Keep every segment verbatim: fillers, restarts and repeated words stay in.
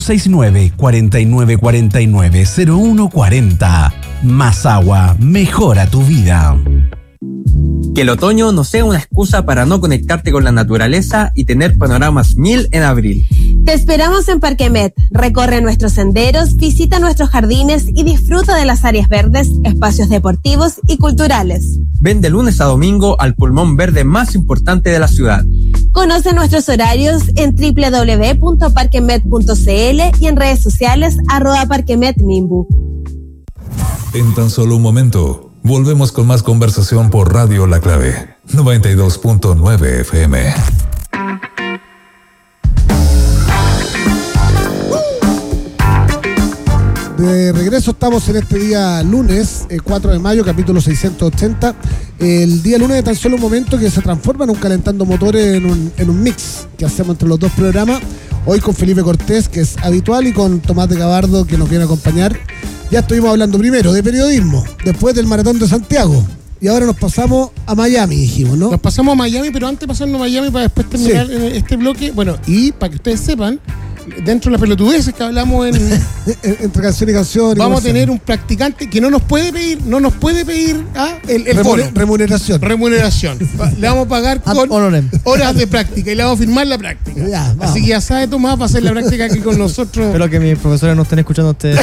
seis nueve, cuatro nueve cuatro nueve, cero uno cuatro cero. Más agua, mejora tu vida. Que el otoño no sea una excusa para no conectarte con la naturaleza y tener panoramas mil en abril. Te esperamos en Parquemet. Recorre nuestros senderos, visita nuestros jardines y disfruta de las áreas verdes, espacios deportivos y culturales. Ven de lunes a domingo al pulmón verde más importante de la ciudad. Conoce nuestros horarios en doble u doble u doble u punto parquemet punto c l y en redes sociales arroba parquemetmimbu. En tan solo un momento, volvemos con más conversación por Radio La Clave, noventa y dos punto nueve F M. De regreso estamos en este día lunes, eh, cuatro de mayo, capítulo seiscientos ochenta. El día lunes de tan solo un momento que se transforma en un calentando motores, en un, en un mix que hacemos entre los dos programas. Hoy con Felipe Cortés, que es habitual, y con Tomás de Gabardo, que nos viene a acompañar. Ya estuvimos hablando primero de periodismo, después del Maratón de Santiago. Y ahora nos pasamos a Miami, dijimos, ¿no? Nos pasamos a Miami, pero antes de pasarnos a Miami para después terminar sí. este bloque. Bueno, y para que ustedes sepan, dentro de las pelotudeces que hablamos en entre canción y canción, vamos a tener un practicante que no nos puede pedir, no nos puede pedir ¿ah? el, el Remuner, remuneración. Remuneración. Le vamos a pagar con horas de práctica y le vamos a firmar la práctica. Ya, así que ya sabe, Tomás, va a hacer la práctica aquí con nosotros. Espero que mis profesores no estén escuchando este,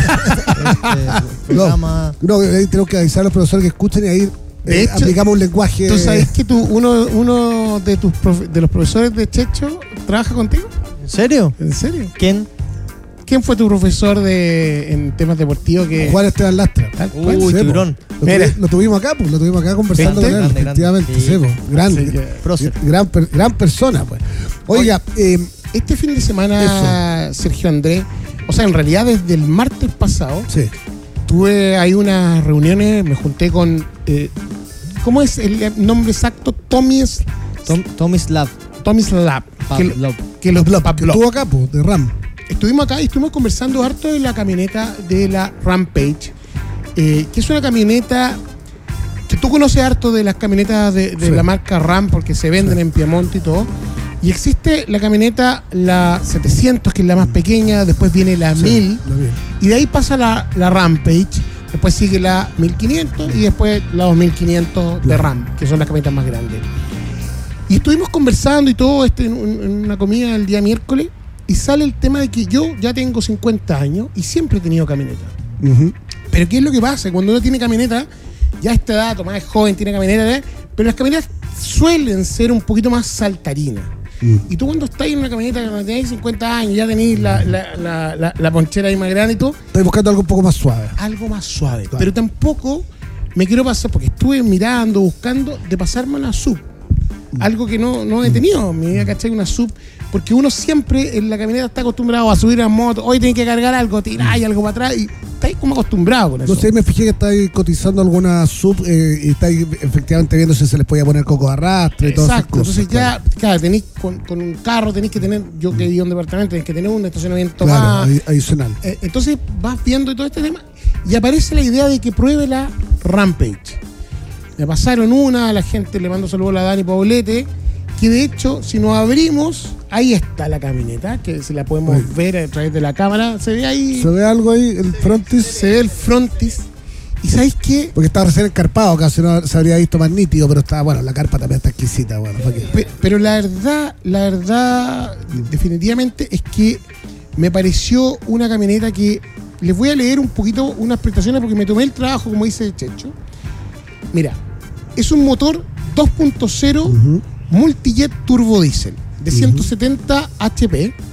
este programa. No, no, tenemos que avisar a los profesores que escuchen y ahí de eh, hecho, aplicamos un lenguaje. ¿Tú sabes que tú, uno, uno de tus profe, de los profesores de Checho trabaja contigo? ¿En serio? ¿En serio? ¿Quién? ¿Quién fue tu profesor de en temas deportivos? Que... Juan Esteban Lastra. Uy, tiburón. Lo, tuvi, lo tuvimos acá, pues, lo tuvimos acá conversando con él, grande, efectivamente, grande. Sí, pues, grande, sí, gran, gran, gran persona, pues. Oiga, Oye, eh, este fin de semana, eso. Sergio Andrés, o sea, en realidad desde el martes pasado, sí. tuve ahí unas reuniones, me junté con, eh, ¿cómo es el nombre exacto? Tommy's Tom, Tommy's Lab. Tommy's Lab. Que, Lab. que los Lab, que estuvo acá, pues, de RAM. Estuvimos acá y estuvimos conversando harto de la camioneta de la Rampage, eh, que es una camioneta que tú conoces harto de las camionetas de, de sí. la marca Ram, porque se venden sí. en Piemonte y todo. Y existe la camioneta, la setecientos, que es la más pequeña, después viene la sí, mil, la y de ahí pasa la, la Rampage, después sigue la mil quinientos y después la dos mil quinientos de Ram, que son las camionetas más grandes. Y estuvimos conversando y todo este, en, en una comida el día miércoles, y sale el tema de que yo ya tengo cincuenta años y siempre he tenido camioneta. Uh-huh. Pero ¿qué es lo que pasa? Cuando uno tiene camioneta, ya a esta edad, Tomás es joven, tiene camioneta, ¿eh? Pero las camionetas suelen ser un poquito más saltarinas. Uh-huh. Y tú cuando estás en una camioneta, cuando tenés cincuenta años, ya tenés la, la, la, la, la ponchera ahí más grande y todo. Estás buscando algo un poco más suave. Algo más suave. Claro. Pero tampoco me quiero pasar, porque estuve mirando, buscando, de pasarme a una sub. Algo que no, no he tenido en mi vida, ¿cachai? Una sub, porque uno siempre en la camioneta está acostumbrado a subir a moto, hoy tiene que cargar algo, tirar y algo para atrás, y estáis como acostumbrado con eso. No sé, me fijé que estáis cotizando alguna sub eh, y estáis efectivamente viendo si se les podía poner coco de arrastre y todo eso. Exacto, entonces ya, claro, tenéis con, con un carro, tenéis que tener, yo que vivo en un departamento, tenéis que tener un estacionamiento claro, más adicional. Eh, entonces vas viendo todo este tema y aparece la idea de que pruebe la Rampage. Me pasaron una, a la gente le mando saludos a la Dani Paulete, que de hecho, si nos abrimos, ahí está la camioneta, que se la podemos Ay. ver a través de la cámara. Se ve ahí. Se ve algo ahí, el frontis. Se ve el frontis. ¿Y sabéis qué? Porque estaba recién encarpado, casi no se habría visto más nítido, pero está, bueno, la carpa también está exquisita. Bueno, pero, pero la verdad, la verdad, definitivamente es que me pareció una camioneta que les voy a leer un poquito unas prestaciones porque me tomé el trabajo, como dice Checho. Mira, es un motor dos punto cero uh-huh. multijet turbo diésel de ciento setenta uh-huh. H P